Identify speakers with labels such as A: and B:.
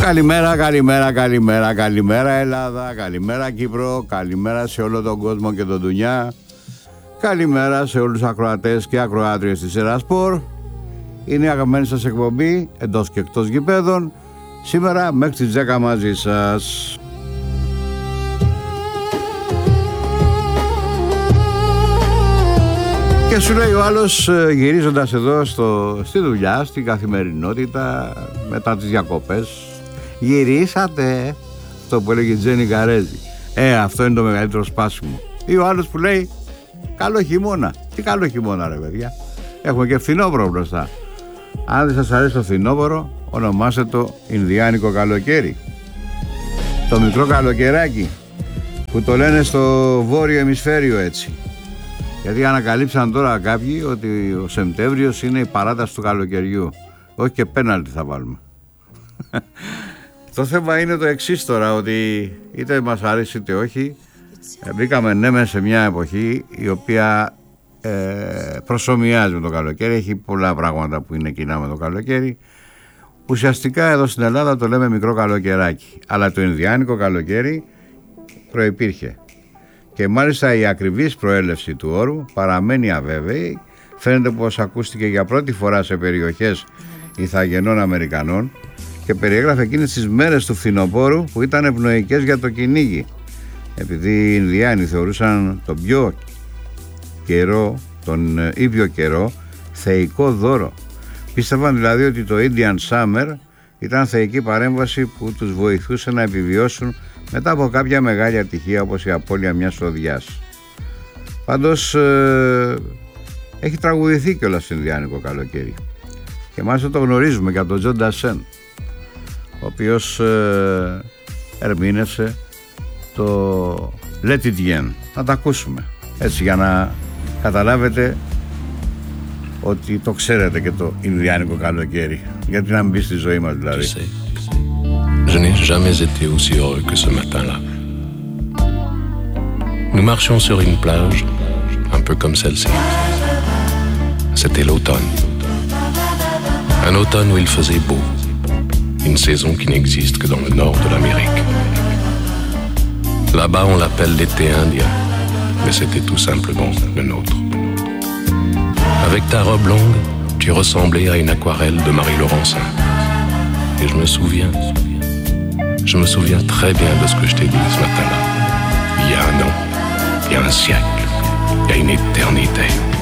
A: Καλημέρα, καλημέρα, καλημέρα, καλημέρα Ελλάδα, καλημέρα Κύπρο, καλημέρα σε όλο τον κόσμο και τον Ντουνιά. Καλημέρα σε όλους τους ακροατές και ακροάτριες της Ερασπορ. Είναι η αγαπημένη σας εκπομπή εντός και εκτός γηπέδων. Σήμερα μέχρι τις 10 μαζί σας. Και σου λέει ο άλλος, γυρίζοντας εδώ στη δουλειά, στην καθημερινότητα, μετά τις διακοπές, γυρίσατε, αυτό που έλεγε η Τζένι Γκαρέζη. Αυτό είναι το μεγαλύτερο σπάσιμο. Ή ο άλλος που λέει, καλό χειμώνα. Τι καλό χειμώνα ρε παιδιά, έχουμε και φθινόπωρο μπροστά. Αν δεν σας αρέσει το φθινόπωρο, ονομάστε το Ινδιάνικο καλοκαίρι. Το μικρό καλοκαιράκι που το λένε στο βόρειο ημισφαίριο έτσι. Γιατί ανακαλύψαν τώρα κάποιοι ότι ο Σεπτέμβριος είναι η παράταση του καλοκαιριού. Όχι και πέναλτι θα βάλουμε. Το θέμα είναι το εξής τώρα, ότι είτε μας αρέσει είτε όχι, μπήκαμε μέσα σε μια εποχή η οποία προσομοιάζει με το καλοκαίρι. Έχει πολλά πράγματα που είναι κοινά με το καλοκαίρι. Ουσιαστικά εδώ στην Ελλάδα το λέμε μικρό καλοκαιράκι, αλλά το Ινδιάνικο καλοκαίρι προϋπήρχε. Και μάλιστα η ακριβής προέλευση του όρου παραμένει αβέβαιη. Φαίνεται πως ακούστηκε για πρώτη φορά σε περιοχές Ιθαγενών Αμερικανών και περιέγραφε εκείνες τις μέρες του φθινοπόρου που ήταν ευνοϊκές για το κυνήγι, επειδή οι Ινδιάνοι θεωρούσαν τον πιο καιρό, τον ήπιο καιρό, θεϊκό δώρο. Πίστευαν δηλαδή ότι το Indian Summer ήταν θεϊκή παρέμβαση που τους βοηθούσε να επιβιώσουν μετά από κάποια μεγάλη ατυχία, όπως η απώλεια μιας οδιάς. Πάντως έχει τραγουδηθεί κιόλας στο Ινδιάνικο καλοκαίρι και μάλιστα το γνωρίζουμε για τον Τζον Ντασέν, ο οποίος ερμήνευσε το Let It Yen. Να τα ακούσουμε έτσι για να καταλάβετε ότι το ξέρετε και το Ινδιάνικο καλοκαίρι, γιατί να μην μπει στη ζωή μας δηλαδή.
B: Je n'ai jamais été aussi heureux que ce matin-là. Nous marchions sur une plage, un peu comme celle-ci. C'était l'automne. Un automne où il faisait beau. Une saison qui n'existe que dans le nord de l'Amérique. Là-bas, on l'appelle l'été indien, mais c'était tout simplement le nôtre. Avec ta robe longue, tu ressemblais à une aquarelle de Marie Laurencin. Et je me souviens très bien de ce que je t'ai dit ce matin-là. Il y a un an, il y a un siècle, il y a une éternité.